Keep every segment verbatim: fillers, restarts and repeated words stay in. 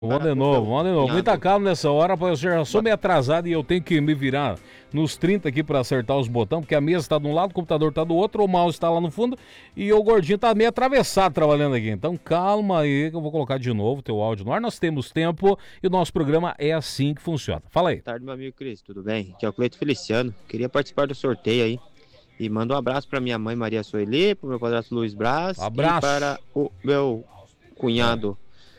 Vamos de novo, vamos de novo. Muita calma nessa hora, porque eu já sou meio atrasado e eu tenho que me virar nos trinta aqui pra acertar os botões, porque a mesa tá de um lado, o computador tá do outro, o mouse tá lá no fundo e o gordinho tá meio atravessado trabalhando aqui. Então calma aí que eu vou colocar de novo o teu áudio no ar. Nós temos tempo e o nosso programa é assim que funciona. Fala aí. Boa tarde, meu amigo Cris, tudo bem? Aqui é o Cleito Feliciano. Queria participar do sorteio aí. E manda um abraço pra minha mãe Maria Sueli, pro meu padrasto Luiz Braz. Abraço. E para o meu cunhado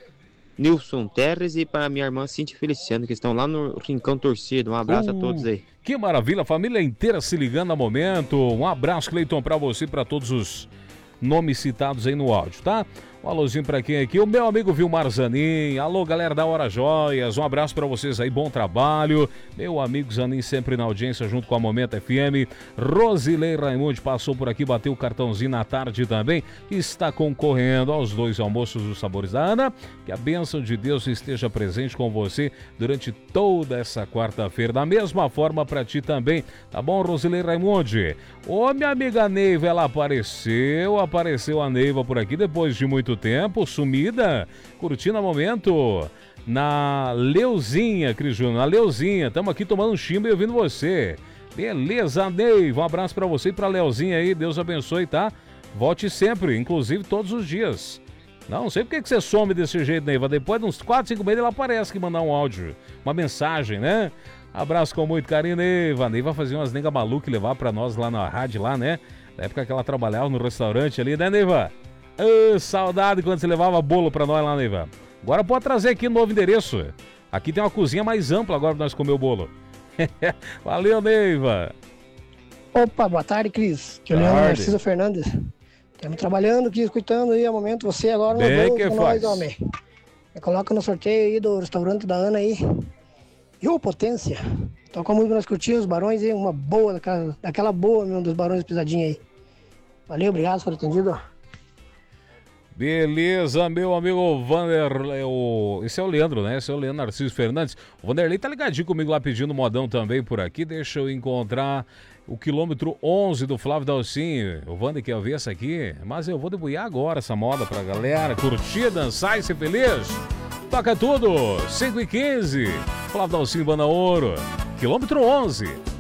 Nilson Terres e para minha irmã Cintia Feliciano, que estão lá no Rincão Torcido. Um abraço Uh, a todos aí. Que maravilha, a família inteira se ligando a momento. Um abraço, Cleiton, pra você e pra todos os nomes citados aí no áudio, tá? Um alôzinho pra quem aqui? O meu amigo Vilmar Zanin. Alô, galera da Hora Joias. Um abraço pra vocês aí, bom trabalho. Meu amigo Zanin sempre na audiência junto com a Momento F M. Rosilei Raimundi passou por aqui, bateu o cartãozinho na tarde também. Está concorrendo aos dois almoços dos Sabores da Ana. Que a bênção de Deus esteja presente com você durante toda essa quarta-feira. Da mesma forma pra ti também, tá bom, Rosilei Raimundi? Ô, minha amiga Neiva, ela apareceu, apareceu a Neiva por aqui depois de muito tempo, sumida, curtindo o momento na Leuzinha, Cris Júnior, na Leuzinha, estamos aqui tomando um chimbo e ouvindo você. Beleza, Neiva, um abraço pra você e pra Leuzinha aí, Deus abençoe, tá? Volte sempre, inclusive todos os dias. Não, não sei por que você some desse jeito, Neiva, depois de uns quatro, cinco meses ela aparece que mandar um áudio, uma mensagem, né? Abraço com muito carinho, Neiva. Neiva fazia umas nega maluca e levar pra nós lá na rádio, lá, né? Na época que ela trabalhava no restaurante ali, né, Neiva? Oh, saudade quando você levava bolo pra nós lá, Neiva. Agora pode trazer aqui no novo endereço. Aqui tem uma cozinha mais ampla agora pra nós comer o bolo. Valeu, Neiva. Opa, boa tarde, Cris. Aqui é o Leandro Narciso Fernandes. Estamos trabalhando aqui, escutando aí a momento. Você agora no Bem bolso que com faz. nós, homem. Me coloca no sorteio aí do restaurante da Ana aí. E o Potência. Toca a música nós curtimos, os Barões aí, uma boa, daquela, daquela boa, meu, dos Barões Pisadinha aí. Valeu, obrigado por atendido. Beleza, meu amigo Vander... O... Esse é o Leandro, né? Esse é o Leandro Narciso Fernandes. O Vanderlei tá ligadinho comigo lá pedindo modão também por aqui. Deixa eu encontrar o quilômetro onze do Flávio Dalcin. O Vander quer ver essa aqui, mas eu vou debuiar agora essa moda pra galera. Curtir, dançar e ser feliz. Toca tudo, cinco e quinze. Flávio Dalcin, Banda Ouro. Quilômetro onze.